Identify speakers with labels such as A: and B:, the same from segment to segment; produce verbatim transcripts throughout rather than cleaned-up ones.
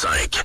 A: cinq.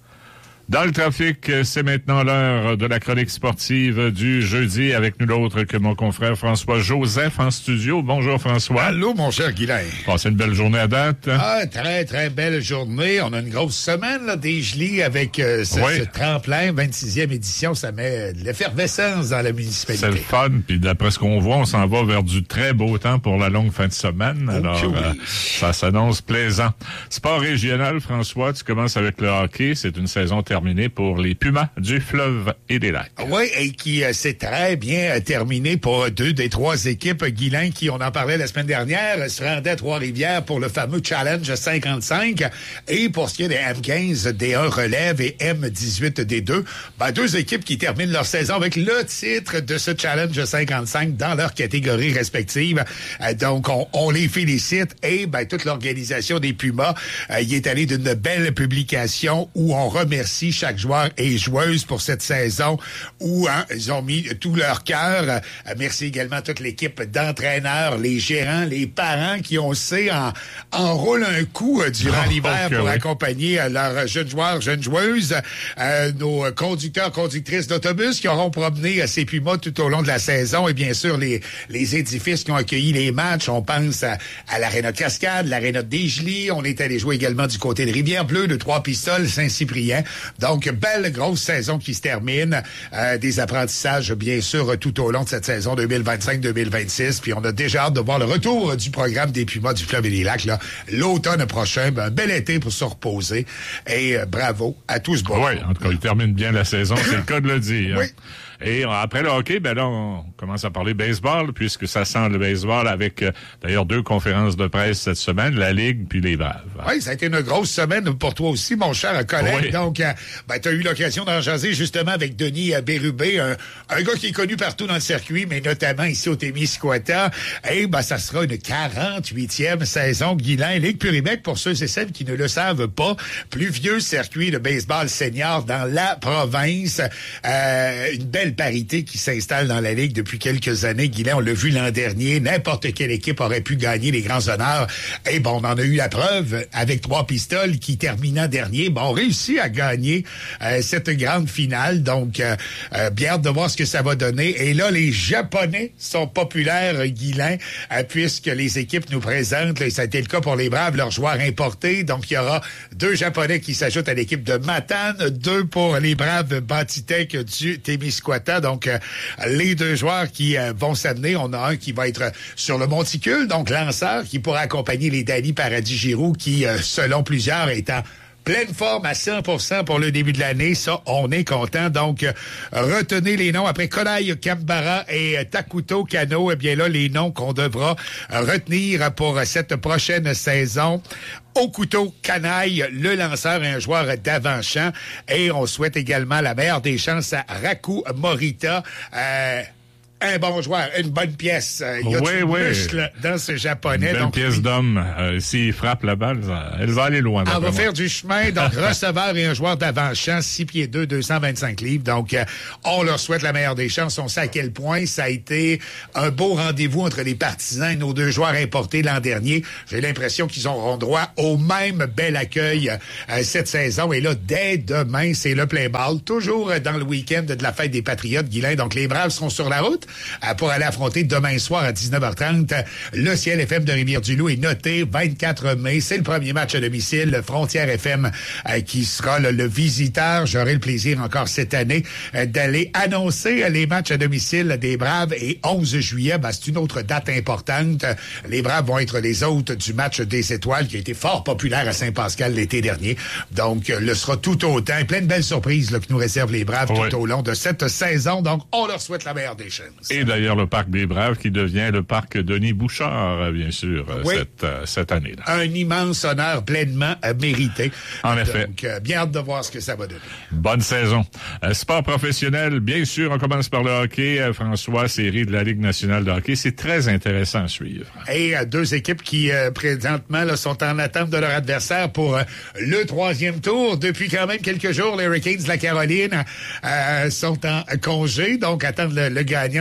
B: Dans le trafic, c'est maintenant l'heure de la chronique sportive du jeudi avec nul autre que mon confrère François Joseph en studio. Bonjour François.
C: Allô mon cher Guylain.
B: Passez une belle journée à date.
C: Ah, très très belle journée. On a une grosse semaine là, des gelées avec euh, ce,
B: oui.
C: ce tremplin, vingt-sixième édition. Ça met de l'effervescence dans la municipalité.
B: C'est le fun. Puis d'après ce qu'on voit, on s'en va vers du très beau temps pour la longue fin de semaine. Alors,
C: okay, oui.
B: euh, ça s'annonce plaisant. Sport régional, François, tu commences avec le hockey. C'est une saison terminée pour les Pumas du Fleuve et des Lacs.
C: Oui, et qui euh, s'est très bien euh, terminé pour deux des trois équipes, Guylain, qui, on en parlait la semaine dernière, euh, se rendaient à Trois-Rivières pour le fameux Challenge cinquante-cinq. Et pour ce qui est des M quinze D un relève et M dix-huit D deux, ben, deux équipes qui terminent leur saison avec le titre de ce Challenge cinquante-cinq dans leur catégorie respective. Euh, donc, on, on les félicite. Et ben, toute l'organisation des Pumas euh, y est allée d'une belle publication où on remercie chaque joueur et joueuse pour cette saison où hein, ils ont mis tout leur cœur. Euh, merci également à toute l'équipe d'entraîneurs, les gérants, les parents qui, on sait, en, enroulent un coup euh, durant
B: oh,
C: l'hiver
B: okay,
C: pour
B: oui.
C: accompagner euh, leurs jeunes joueurs, jeunes joueuses, euh, nos conducteurs, conductrices d'autobus qui auront promené euh, ces Pumas tout au long de la saison et bien sûr les, les édifices qui ont accueilli les matchs. On pense à, à l'Aréna de Cascade, l'Aréna de Desgelées. On est allé jouer également du côté de Rivière-Bleue, de Trois-Pistoles, Saint-Cyprien. Donc, belle grosse saison qui se termine. Euh, des apprentissages, bien sûr, tout au long de cette saison deux mille vingt-cinq deux mille vingt-six. Puis on a déjà hâte de voir le retour du programme des Pumas du Fleuve et des Lacs là, l'automne prochain. Ben, un bel été pour se reposer. Et euh, bravo à tous ce beau.
B: Oui, en tout cas, il termine bien la saison, c'est le cas de le dire.
C: Oui.
B: Et après le hockey, ben là, on commence à parler baseball, puisque ça sent le baseball avec, euh, d'ailleurs, deux conférences de presse cette semaine, la Ligue puis les Braves.
C: Oui, ça a été une grosse semaine pour toi aussi, mon cher collègue.
B: Oui.
C: Donc, euh, ben, tu as eu l'occasion d'en jaser justement avec Denis euh, Bérubé, un, un gars qui est connu partout dans le circuit, mais notamment ici au Témiscouata. Et ben, ça sera une quarante-huitième saison Guylain. Ligue Puribec, pour ceux et celles qui ne le savent pas, plus vieux circuit de baseball senior dans la province. Euh, une belle parité qui s'installe dans la Ligue depuis quelques années. Guylain, on l'a vu l'an dernier, n'importe quelle équipe aurait pu gagner les grands honneurs. Et bon, on en a eu la preuve avec Trois-Pistoles qui, terminant dernier, bon, réussit à gagner euh, cette grande finale. Donc, euh, euh, bien hâte de voir ce que ça va donner. Et là, les Japonais sont populaires, Guylain, euh, puisque les équipes nous présentent, là, ça a été le cas pour les Braves, leurs joueurs importés. Donc, il y aura deux Japonais qui s'ajoutent à l'équipe de Matane, deux pour les Braves Bantitech du Témiscouata. Donc, euh, les deux joueurs qui euh, vont s'amener, on a un qui va être sur le monticule, donc lanceur, qui pourra accompagner les Dany Paradis-Giroux, qui, euh, selon plusieurs, est en pleine forme à cent pour cent pour le début de l'année. Ça, on est content. Donc, euh, retenez les noms. Après Kodai Kambara et euh, Takuto Kano, eh bien là, les noms qu'on devra euh, retenir pour euh, cette prochaine saison. Okuto Kanai, le lanceur et un joueur d'avant-champ. Et on souhaite également la meilleure des chances à Raku Morita. Euh, un bon joueur, une bonne pièce. Il y a
B: oui,
C: du
B: oui.
C: muscle dans ce Japonais.
B: Une belle
C: donc,
B: pièce d'homme. Euh, S'il frappe la balle, elle va aller loin.
C: On va
B: moi.
C: faire du chemin. Donc, receveur et un joueur d'avant-champ, six pieds deux, deux cent vingt-cinq livres. Donc, euh, on leur souhaite la meilleure des chances. On sait à quel point ça a été un beau rendez-vous entre les partisans et nos deux joueurs importés l'an dernier. J'ai l'impression qu'ils auront droit au même bel accueil euh, cette saison. Et là, dès demain, c'est le play ball. Toujours dans le week-end de la fête des Patriotes, Guylain. Donc, les Braves seront sur la route euh, pour aller affronter demain soir à dix-neuf heures trente. Le Ciel F M de Rivière-du-Loup est noté vingt-quatre mai. C'est le premier match à domicile. Frontière F M euh, qui sera le, le visiteur. J'aurai le plaisir encore cette année euh, d'aller annoncer les matchs à domicile des Braves. Et onze juillet, ben, c'est une autre date importante. Les Braves vont être les hôtes du match des Étoiles qui a été fort populaire à Saint-Pascal l'été dernier. Donc, euh, le sera tout autant. Plein de belles surprises là, que nous réservent les Braves
B: oui.
C: tout au long de cette saison. Donc, on leur souhaite la meilleure des chances.
B: Et d'ailleurs, le parc des Braves qui devient le parc Denis Bouchard, bien sûr,
C: oui.
B: cette, euh, cette année-là.
C: Un immense honneur pleinement euh, mérité.
B: En effet.
C: Donc, euh, bien hâte de voir ce que ça va donner.
B: Bonne saison. Euh, sport professionnel, bien sûr, on commence par le hockey. Euh, François, série de la Ligue nationale de hockey. C'est très intéressant à suivre.
C: Et euh, deux équipes qui, euh, présentement, là, sont en attente de leur adversaire pour euh, le troisième tour. Depuis quand même quelques jours, les Hurricanes de la Caroline euh, sont en congé, donc attendent le, le gagnant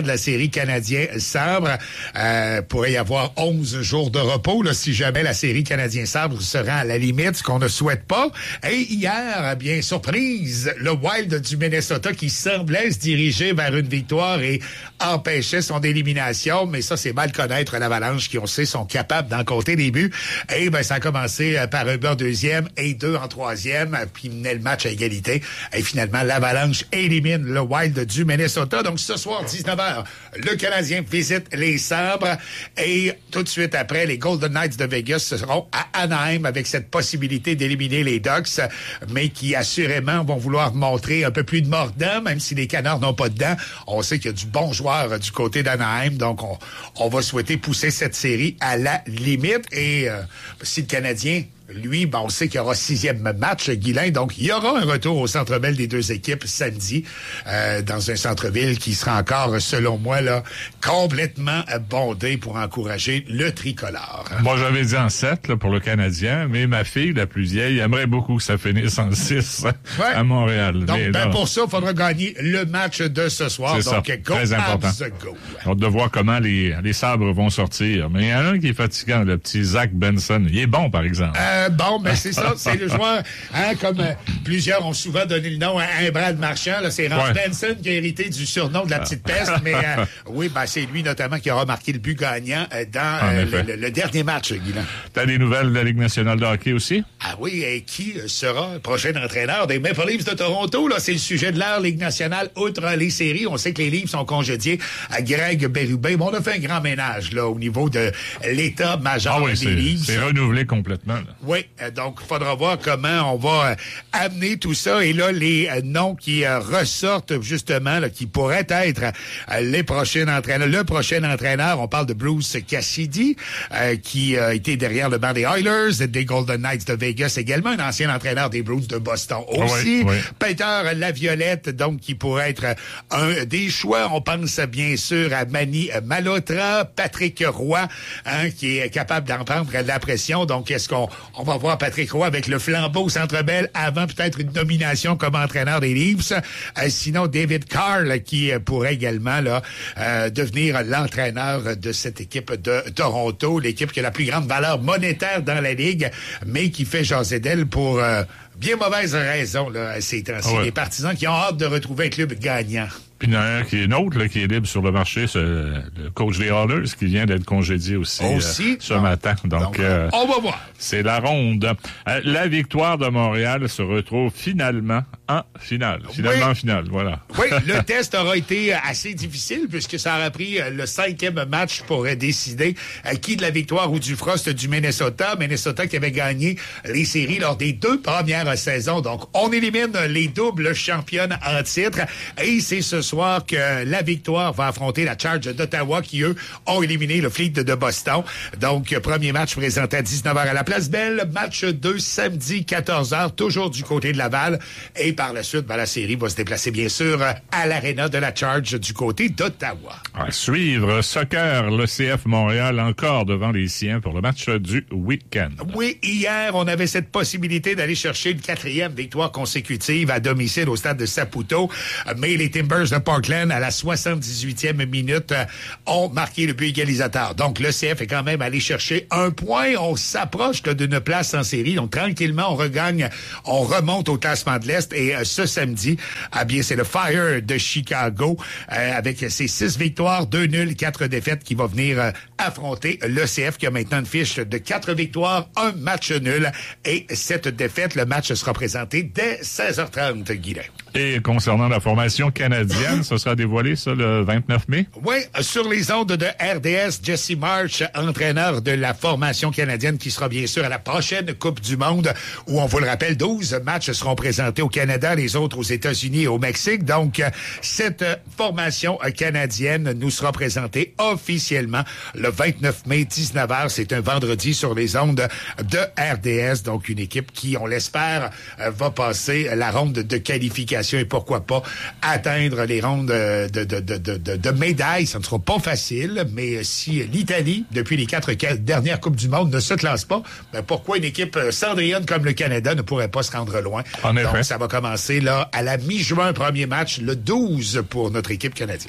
C: gagnant de la série Canadien-Sabre euh, pourrait y avoir onze jours de repos là, si jamais la série Canadien-Sabre se rend à la limite, ce qu'on ne souhaite pas. Et hier, bien surprise, le Wild du Minnesota qui semblait se diriger vers une victoire et empêchait son élimination, mais ça, c'est mal connaître l'Avalanche qui, on sait, sont capables d'en compter des buts. Et ben ça a commencé par un but en deuxième et deux en troisième, puis menait le match à égalité. Et finalement, l'Avalanche élimine le Wild du Minnesota. Donc ce soir, dix-neuf heures, le Canadien visite les Sabres et tout de suite après, les Golden Knights de Vegas seront à Anaheim avec cette possibilité d'éliminer les Ducks, mais qui assurément vont vouloir montrer un peu plus de mordant, même si les Canards n'ont pas de dents. On sait qu'il y a du bon joueur du côté d'Anaheim, donc on, on va souhaiter pousser cette série à la limite. Et euh, si le Canadien, lui, ben, on sait qu'il y aura sixième match, Guilain. Donc, il y aura un retour au Centre Bell des deux équipes samedi, euh, dans un centre-ville qui sera encore, selon moi, là, complètement bondé pour encourager le tricolore.
B: Moi, j'avais dit en sept là, pour le Canadien, mais ma fille, la plus vieille, aimerait beaucoup que ça finisse en six ouais. à Montréal.
C: Donc,
B: mais
C: ben,
B: là,
C: pour ça, il faudra gagner le match de ce soir.
B: C'est
C: Donc,
B: ça,
C: go,
B: très important.
C: go.
B: On de voir comment les, les sabres vont sortir. Mais il y en a un qui est fatigant, le petit Zach Benson. Il est bon, par exemple.
C: Euh, bon, ben c'est ça, c'est le joueur, hein, comme euh, plusieurs ont souvent donné le nom à un Brad Marchand, là, c'est Rance ouais. Benson qui a hérité du surnom de la petite peste, mais euh, oui, ben c'est lui notamment qui aura marqué le but gagnant euh, dans euh, le, le, le dernier match, Guilain.
B: T'as des nouvelles de la Ligue nationale de hockey aussi?
C: Ah oui, et qui sera le prochain entraîneur des Maple Leafs de Toronto? Là, c'est le sujet de l'heure, Ligue nationale, outre les séries. On sait que les Leafs sont congédiés à Greg Berube. Bon, on a fait un grand ménage là au niveau de l'état majeur
B: ah oui,
C: des
B: c'est,
C: Leafs.
B: C'est renouvelé complètement. Là.
C: Oui, euh, donc il faudra voir comment on va euh, amener tout ça. Et là, les euh, noms qui euh, ressortent justement, là, qui pourraient être euh, les prochains entraîneurs. Le prochain entraîneur, on parle de Bruce Cassidy, euh, qui a euh, été derrière le banc des Oilers, des Golden Knights de Vegas également, un ancien entraîneur des Bruins de Boston aussi. Oui, oui. Peter Laviolette, donc, qui pourrait être un des choix. On pense bien sûr à Manny Malhotra, Patrick Roy, hein, qui est capable d'en prendre de la pression. Donc, est-ce qu'on on va voir Patrick Roy avec le flambeau au Centre Bell avant peut-être une nomination comme entraîneur des Leafs? Euh, sinon, David Carr, là, qui pourrait également là euh, devenir l'entraîneur de cette équipe de Toronto, l'équipe qui a la plus grande valeur monétaire dans la Ligue, mais qui fait jaser d'elle pour euh, bien mauvaise raison là, ces temps-ci. Ouais. Les partisans qui ont hâte de retrouver un club gagnant.
B: Puis il y en a un qui est une autre là, qui est libre sur le marché, c'est le coach des Oilers qui vient d'être congédié aussi,
C: aussi?
B: Euh, ce non. matin. Donc, Donc euh,
C: on va voir.
B: C'est la ronde. Euh, la victoire de Montréal se retrouve finalement en finale. Finalement oui. en finale, voilà.
C: Oui, le test aura été assez difficile puisque ça aura pris le cinquième match pour décider à qui de la victoire ou du frost du Minnesota. Minnesota qui avait gagné les séries lors des deux premières saisons. Donc, on élimine les doubles championnes en titre et c'est ce soir que la victoire va affronter la Charge d'Ottawa qui, eux, ont éliminé le Fleet de Boston. Donc, premier match présenté à dix-neuf heures à la Place Belle. Match deux, samedi, quatorze heures, toujours du côté de Laval. Et par la suite, ben, la série va se déplacer, bien sûr, à l'aréna de la Charge du côté d'Ottawa.
B: À suivre, soccer, l'E C F Montréal encore devant les siens pour le match du week-end.
C: Oui, hier, on avait cette possibilité d'aller chercher une quatrième victoire consécutive à domicile au stade de Saputo. Mais les Timbers de Parkland, à la soixante-dix-huitième minute, euh, ont marqué le but égalisateur. Donc, l'E C F est quand même allé chercher un point. On s'approche là, d'une place en série. Donc, tranquillement, on regagne, on remonte au classement de l'Est. Et euh, ce samedi, ah bien, c'est le Fire de Chicago, euh, avec ses six victoires, deux nuls, quatre défaites, qui va venir euh, affronter l'E C F, qui a maintenant une fiche de quatre victoires, un match nul et sept défaites. Le match sera présenté dès seize heures trente, Guilain.
B: Et concernant la formation canadienne, ça sera dévoilé, ça, le vingt-neuf mai?
C: Oui, sur les ondes de R D S, Jesse March, entraîneur de la formation canadienne, qui sera bien sûr à la prochaine Coupe du Monde, où, on vous le rappelle, douze matchs seront présentés au Canada, les autres aux États-Unis et au Mexique. Donc, cette formation canadienne nous sera présentée officiellement le vingt-neuf mai, dix-neuf heures. C'est un vendredi sur les ondes de R D S. Donc, une équipe qui, on l'espère, va passer la ronde de qualification et pourquoi pas atteindre les rondes de, de, de, de, de, de médailles. Ça ne sera pas facile, mais si l'Italie, depuis les quatre dernières Coupes du Monde, ne se classe pas, ben pourquoi une équipe cendrillonne comme le Canada ne pourrait pas se rendre loin?
B: En effet.
C: Donc, ça va commencer là à la mi-juin, premier match, le douze pour notre équipe canadienne.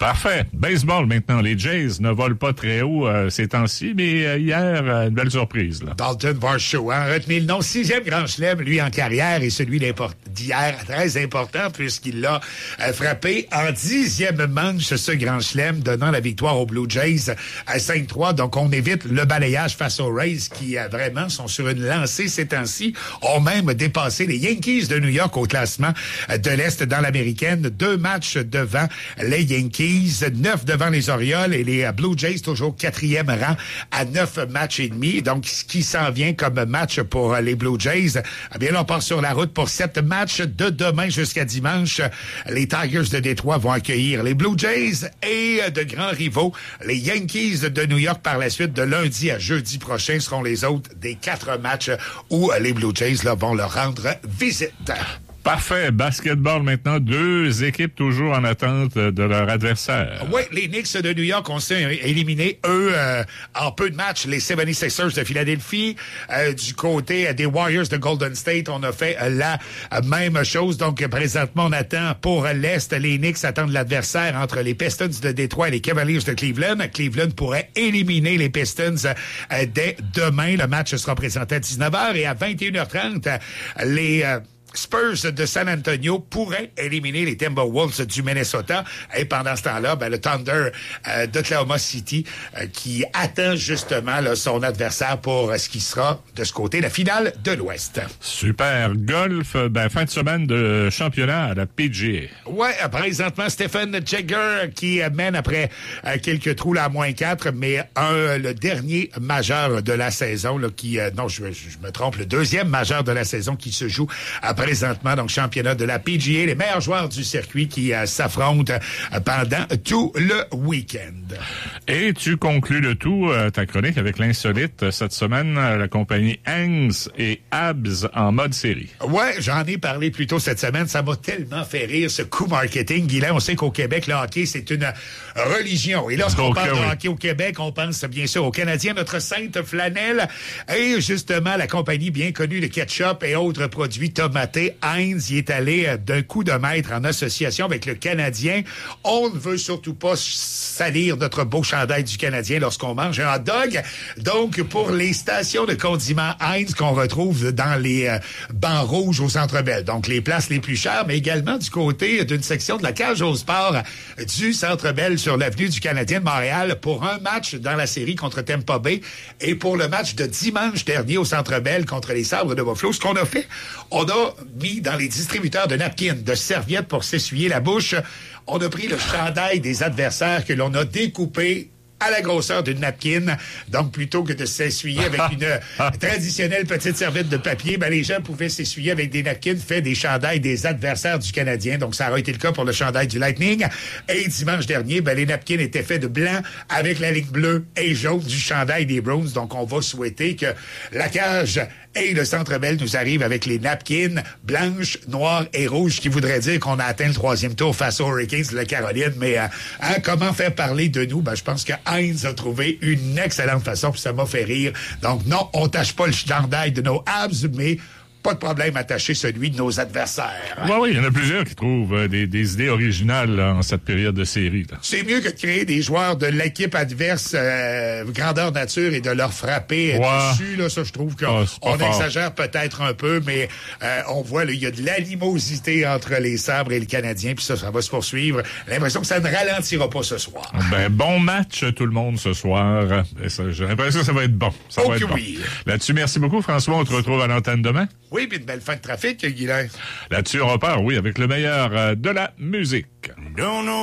B: Parfait. Baseball maintenant. Les Jays ne volent pas très haut euh, ces temps-ci, mais euh, hier, euh, une belle surprise. Là.
C: Dalton Varsho, hein, retenez le nom. Sixième grand chelem, lui, en carrière, et celui d'hier, très important, puisqu'il l'a euh, frappé en dixième manche, ce grand chelem, donnant la victoire aux Blue Jays à cinq trois. Donc, on évite le balayage face aux Rays, qui euh, vraiment sont sur une lancée ces temps-ci, ont même dépassé les Yankees de New York au classement euh, de l'Est dans l'américaine. Deux matchs devant les Yankees, neuf devant les Orioles, et les Blue Jays toujours quatrième rang à neuf matchs et demi. Donc, ce qui s'en vient comme match pour les Blue Jays, eh bien, on part sur la route pour sept matchs de demain jusqu'à dimanche. Les Tigers de Détroit vont accueillir les Blue Jays et de grands rivaux, les Yankees de New York par la suite. De lundi à jeudi prochain seront les autres des quatre matchs où les Blue Jays là, vont leur rendre visite.
B: Parfait. Basketball maintenant. Deux équipes toujours en attente de leur adversaire.
C: Oui, les Knicks de New York ont éliminé, eux, euh, en peu de matchs, les soixante-sixers de Philadelphie. Euh, du côté des Warriors de Golden State, on a fait euh, la euh, même chose. Donc, présentement, on attend pour l'Est. Les Knicks attendent l'adversaire entre les Pistons de Détroit et les Cavaliers de Cleveland. Cleveland pourrait éliminer les Pistons euh, dès demain. Le match sera présenté à dix-neuf heures et à vingt et une heures trente, les... Euh, Spurs de San Antonio pourraient éliminer les Timberwolves du Minnesota. Et pendant ce temps-là, ben, le Thunder euh, d'Oklahoma City euh, qui attend justement là, son adversaire pour euh, ce qui sera de ce côté la finale de l'Ouest.
B: Super. Golf, ben, fin de semaine de championnat à la P G A.
C: Ouais, présentement, Stephen Jagger qui euh, mène après euh, quelques trous là à moins quatre, mais un, le dernier majeur de la saison là, qui, euh, non, je, je me trompe, le deuxième majeur de la saison qui se joue après présentement, donc championnat de la P G A, les meilleurs joueurs du circuit qui euh, s'affrontent euh, pendant tout le week-end.
B: Et tu conclus le tout, euh, ta chronique, avec l'insolite cette semaine, euh, la compagnie Hangs et Habs en mode série.
C: Ouais, j'en ai parlé plus tôt cette semaine. Ça m'a tellement fait rire, ce coup marketing. Guylain, on sait qu'au Québec, le hockey, c'est une religion. Et lorsqu'on okay, parle oui. de hockey au Québec, on pense bien sûr aux Canadiens, notre sainte flanelle, et justement la compagnie bien connue de ketchup et autres produits tomatés. Heinz y est allé d'un coup de maître en association avec le Canadien. On ne veut surtout pas salir notre beau chandail du Canadien lorsqu'on mange un hot dog. Donc, pour les stations de condiments Heinz qu'on retrouve dans les euh, bancs rouges au Centre Bell, donc les places les plus chères, mais également du côté d'une section de la cage au sport du Centre Bell sur l'avenue du Canadien de Montréal pour un match dans la série contre Tampa Bay et pour le match de dimanche dernier au Centre Bell contre les Sabres de Buffalo. Ce qu'on a fait, on a mis dans les distributeurs de napkins, de serviettes pour s'essuyer la bouche. On a pris le chandail des adversaires que l'on a découpé à la grosseur d'une napkin. Donc, plutôt que de s'essuyer avec une traditionnelle petite serviette de papier, ben, les gens pouvaient s'essuyer avec des napkins faits des chandails des adversaires du Canadien. Donc, ça aurait été le cas pour le chandail du Lightning. Et dimanche dernier, ben, les napkins étaient faits de blanc avec la ligne bleue et jaune du chandail des Bruins. Donc, on va souhaiter que la cage et le Centre Bell nous arrive avec les napkins blanches, noires et rouges, qui voudrait dire qu'on a atteint le troisième tour face aux Hurricanes de la Caroline. Mais euh, hein, comment faire parler de nous? Ben, je pense que Heinz a trouvé une excellente façon, puis ça m'a fait rire. Donc non, on tâche pas le chandail de nos Habs, mais pas de problème à tâcher celui de nos adversaires.
B: Oui, oui, il y en a plusieurs qui trouvent euh, des, des idées originales là, en cette période de série. Là.
C: C'est mieux que de créer des joueurs de l'équipe adverse euh, grandeur nature et de leur frapper
B: ouais.
C: dessus. Là, ça, je trouve qu'on oh, on exagère peut-être un peu, mais euh, on voit il y a de l'animosité entre les Sabres et les Canadiens, puis ça, ça va se poursuivre. J'ai l'impression que ça ne ralentira pas ce soir.
B: Ben, bon match tout le monde ce soir. J'ai l'impression que ça va être bon. Ça
C: oh
B: va être
C: oui.
B: bon. Là-dessus, merci beaucoup, François. On te retrouve à l'antenne demain.
C: Oui, puis une belle fin de trafic, Guylain.
B: Là-dessus, on repart, oui, avec le meilleur euh, de la musique.